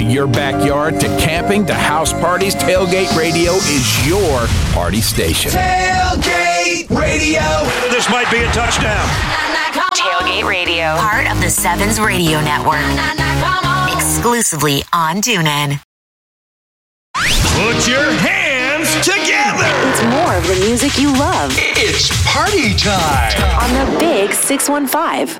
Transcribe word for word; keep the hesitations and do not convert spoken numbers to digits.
your backyard to camping to house parties, Tailgate Radio is your party station. Tailgate Radio. This might be a touchdown. Tailgate Radio, part of the Sevens Radio Network. Exclusively on TuneIn. Put your hands together. It's more of the music you love. It's party time on the Big six one five.